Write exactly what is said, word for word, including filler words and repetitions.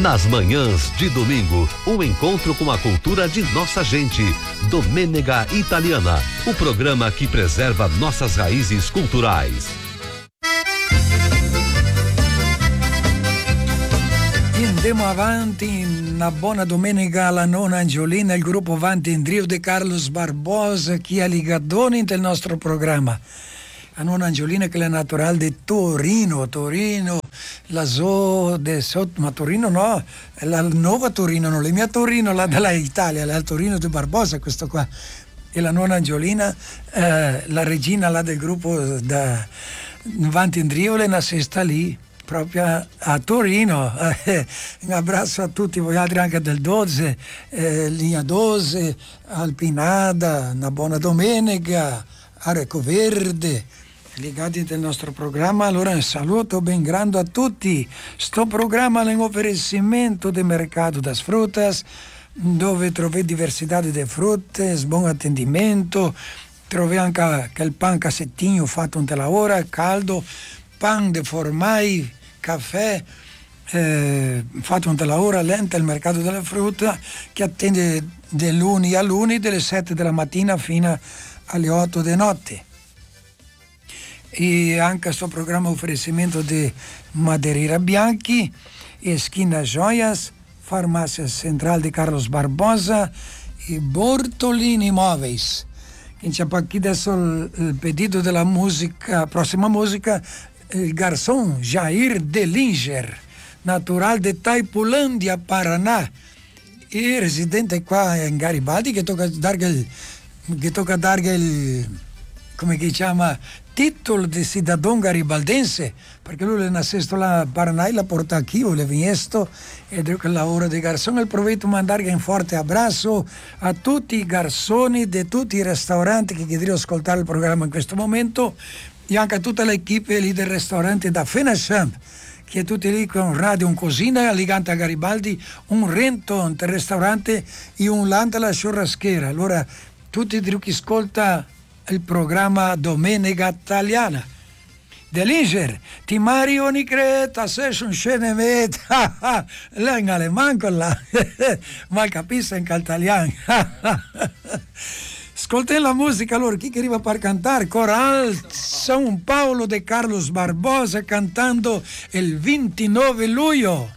Nas manhãs de domingo, um encontro com a cultura de nossa gente. Domenica Italiana, o programa que preserva nossas raízes culturais. Andiamo avanti, una buona domenica alla nonna Angiolina, il gruppo Vanti in Trio di Carlos Barbosa, che ha ligatoni del nostro programma. La nonna Angiolina che è naturale di Torino, Torino, la zoo de Sot, ma Torino no, la nuova Torino, non la mia Torino, la dell'Italia, la Torino di Barbosa, questo qua. E la nonna Angiolina, eh, la regina là del gruppo da Vanti in Trio, è nascesta lì, proprio a Torino. Un abbraccio a tutti voi altri anche del dodici, eh, Linea dodici, Alpinada, una buona domenica, Areco Verde, legati del nostro programma. Allora un saluto ben grande a tutti. Sto programma è un offerimento di mercato das frutas, dove trovate diversità di frutte, buon attendimento, trovate anche il pan cassettinho fatto in la ora, caldo, pan de formai, caffè eh, fatto in la ora, lenta il mercato della frutta che attende da luni a luni, dalle sette della mattina fino alle otto di notte. E anche questo programma offerimento di Madeira Bianchi e Schina Joias, Farmácia Central di Carlos Barbosa e Bortolini Móveis. Che c'è qui adesso il, il pedido della musica, prossima musica, il garçom Jair Delinger, natural di Taipulândia, Paraná, e residente qua in Garibaldi, che tocca dargli il, che tocca dargli il, come si chiama, titolo di cidadão garibaldense, perché lui è nato là a Paraná e l'ha portato qui, o l'è venuto, ed è il lavoro di garçom. E approfitto per mandare un forte abbraccio a tutti i garzoni di tutti i ristoranti che chiedono ascoltare il programma in questo momento, e anche a tutta l'equipe lì del ristorante da Fenachamp, che è tutti lì con radio, un cosina ligante a Garibaldi, un rento del ristorante e un lanta la churraschiera. Allora tutti chi ascolta il programma Domenica Italiana. Delinger, ti Mario Nicreta, sei un scenemeta, lei in alemán con la, ma capisce in italiano. Ascolten la musica, allora chi che arriva per cantare? Coral San Paolo de Carlos Barbosa cantando il ventinove luglio.